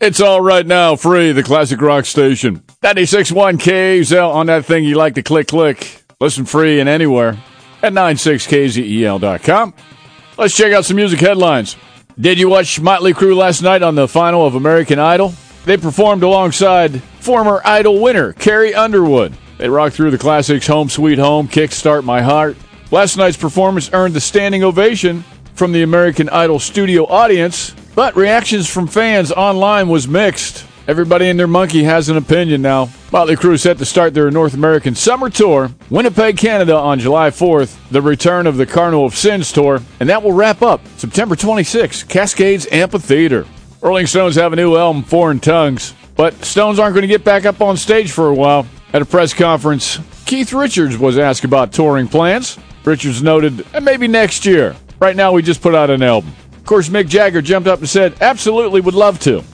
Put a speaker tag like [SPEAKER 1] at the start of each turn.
[SPEAKER 1] It's all right now, free, the classic rock station. 96.1 KZL on that thing you like to click. Listen free and anywhere at 96kzel.com. Let's check out some music headlines. Did you watch Motley Crue last night on the final of American Idol? They performed alongside former Idol winner Carrie Underwood. They rocked through the classics Home Sweet Home, Kickstart My Heart. Last night's performance earned the standing ovation from the American Idol studio audience, but reactions from fans online was mixed. Everybody and their monkey has an opinion now. Motley Crue set to start their North American summer tour, Winnipeg, Canada on July 4th, the return of the Carnival of Sins tour, and that will wrap up September 26th, Cascades Amphitheater. Rolling Stones have a new album, Foreign Tongues, but Stones aren't going to get back up on stage for a while. At a press conference, Keith Richards was asked about touring plans. Richards noted, maybe next year. Right now we just put out an album. Of course, Mick Jagger jumped up and said, absolutely would love to.